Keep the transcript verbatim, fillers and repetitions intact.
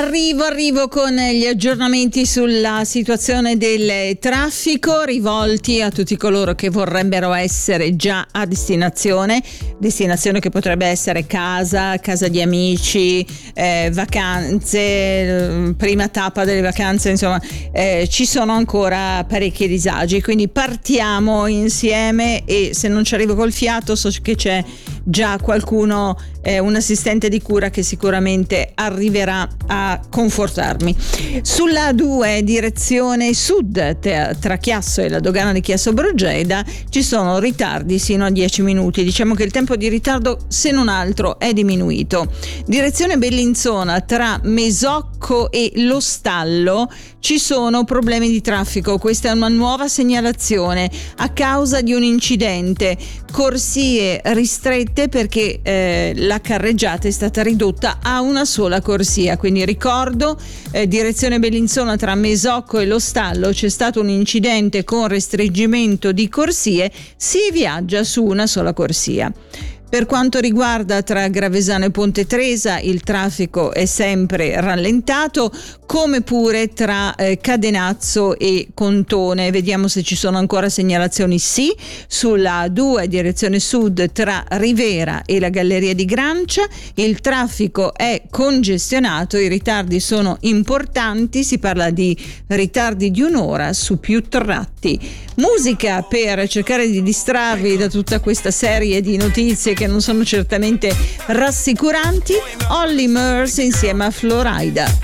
Arrivo, arrivo con gli aggiornamenti sulla situazione del traffico rivolti a tutti coloro che vorrebbero essere già a destinazione, destinazione che potrebbe essere casa, casa di amici, eh, vacanze, prima tappa delle vacanze, insomma eh, ci sono ancora parecchi disagi, quindi partiamo insieme e se non ci arrivo col fiato so che c'è già qualcuno, eh, un assistente di cura che sicuramente arriverà a confortarmi. Sulla A due direzione sud tra Chiasso e la dogana di Chiasso Brogeda ci sono ritardi sino a dieci minuti, diciamo che il tempo di ritardo se non altro è diminuito. Direzione Bellinzona tra Mesocco e Lo Stallo ci sono problemi di traffico, questa è una nuova segnalazione a causa di un incidente, corsie ristrette perché eh, la carreggiata è stata ridotta a una sola corsia, quindi ricordo eh, direzione Bellinzona tra Mesocco e Lo Stallo c'è stato un incidente con restringimento di corsie, si viaggia su una sola corsia. Per quanto riguarda tra Gravesano e Ponte Tresa il traffico è sempre rallentato, come pure tra eh, Cadenazzo e Contone. Vediamo se ci sono ancora segnalazioni. Sì, sulla A due direzione sud tra Rivera e la Galleria di Grancia il traffico è congestionato, i ritardi sono importanti, si parla di ritardi di un'ora su più tratti. Musica per cercare di distrarvi da tutta questa serie di notizie che non sono certamente rassicuranti. Holly Murs insieme a Florida.